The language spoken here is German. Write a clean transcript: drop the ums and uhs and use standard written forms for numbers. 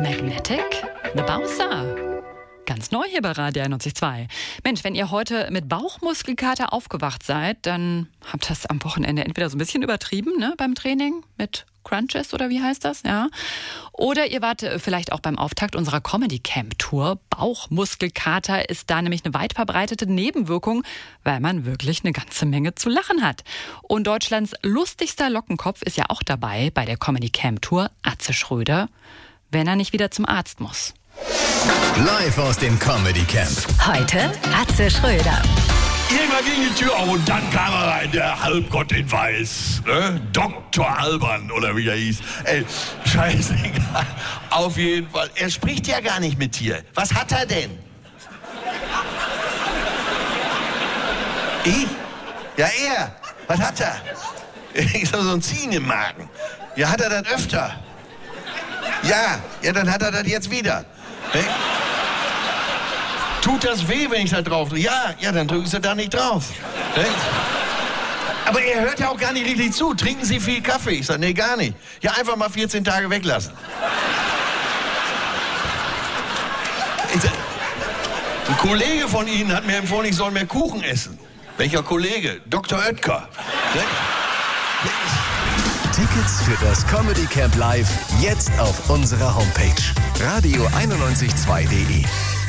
Magnetic? The Bouncer. Ganz neu hier bei Radio 91.2. Mensch, wenn ihr heute mit Bauchmuskelkater aufgewacht seid, dann habt ihr das am Wochenende entweder so ein bisschen übertrieben, ne, beim Training mit Crunches oder wie heißt das, ja? Oder ihr wart vielleicht auch beim Auftakt unserer Comedy-Camp-Tour. Bauchmuskelkater ist da nämlich eine weit verbreitete Nebenwirkung, weil man wirklich eine ganze Menge zu lachen hat. Und Deutschlands lustigster Lockenkopf ist ja auch dabei bei der Comedy-Camp-Tour, Atze Schröder, wenn er nicht wieder zum Arzt muss. Live aus dem Comedy Camp. Heute Atze Schröder. Irgendwann ging die Tür auf und dann kam er rein, der Halbgott in Weiß. Ne? Dr. Alban oder wie er hieß. Ey, scheißegal. Auf jeden Fall. Er spricht ja gar nicht mit dir. Was hat er denn? Ich? Ja, er. Was hat er? Ich hab so ein Ziehen im Magen. Ja, hat er das öfter? Ja, dann hat er das jetzt wieder. Ne? Tut das weh, wenn ich da drauf drücke? Ja, dann drücken Sie da nicht drauf. Ne? Aber er hört ja auch gar nicht richtig zu. Trinken Sie viel Kaffee? Ich sage, nee, gar nicht. Ja, einfach mal 14 Tage weglassen. Ein Kollege von Ihnen hat mir empfohlen, ich soll mehr Kuchen essen. Welcher Kollege? Dr. Oetker. Ne? Tickets für das Comedy Camp Live jetzt auf unserer Homepage radio912.de.